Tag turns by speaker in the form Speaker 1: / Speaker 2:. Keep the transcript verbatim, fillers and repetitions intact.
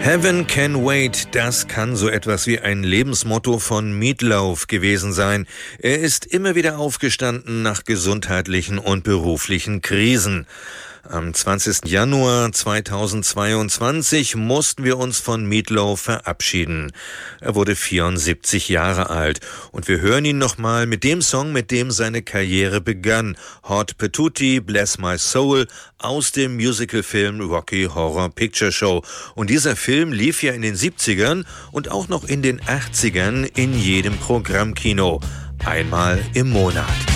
Speaker 1: Heaven Can Wait, das kann so etwas wie ein Lebensmotto von Meat Loaf gewesen sein. Er ist immer wieder aufgestanden nach gesundheitlichen und beruflichen Krisen. Am zwanzigsten Januar zweitausendzweiundzwanzig mussten wir uns von Meat Loaf verabschieden. Er wurde vierundsiebzig Jahre alt und wir hören ihn nochmal mit dem Song, mit dem seine Karriere begann. Hot Patootie, Bless My Soul, aus dem Musicalfilm Rocky Horror Picture Show. Und dieser Film lief ja in den siebzigern und auch noch in den achtzigern in jedem Programmkino. Einmal im Monat.